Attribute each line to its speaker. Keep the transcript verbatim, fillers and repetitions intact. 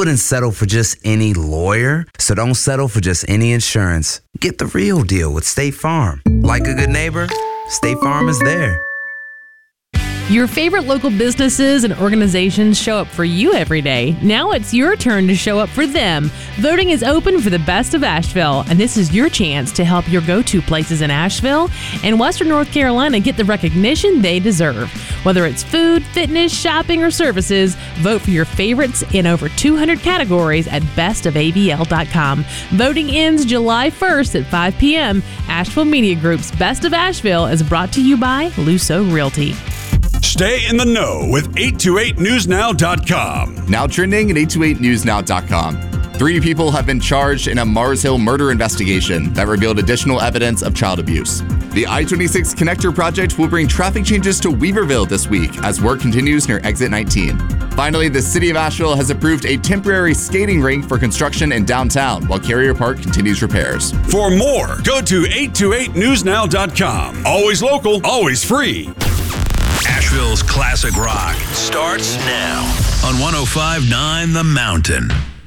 Speaker 1: wouldn't settle for just any lawyer, so don't settle for just any insurance. Get the real deal with State Farm. Like a good neighbor, State Farm is there.
Speaker 2: Your favorite local businesses and organizations show up for you every day. Now it's your turn to show up for them. Voting is open for the Best of Asheville, and this is your chance to help your go-to places in Asheville and Western North Carolina get the recognition they deserve. Whether it's food, fitness, shopping, or services, vote for your favorites in over two hundred categories at best of a b l dot com. Voting ends July first at five p.m. Asheville Media Group's Best of Asheville is brought to you by Luso Realty.
Speaker 3: Stay in the know with eight two eight news now dot com.
Speaker 4: Now trending at eight two eight news now dot com. Three people have been charged in a Mars Hill murder investigation that revealed additional evidence of child abuse. The I twenty-six Connector project will bring traffic changes to Weaverville this week as work continues near Exit nineteen. Finally, the City of Asheville has approved a temporary skating rink for construction in downtown while Carrier Park continues repairs.
Speaker 3: For more, go to eight two eight news now dot com. Always local, always free.
Speaker 5: Asheville's classic rock starts now on one oh five point nine The Mountain.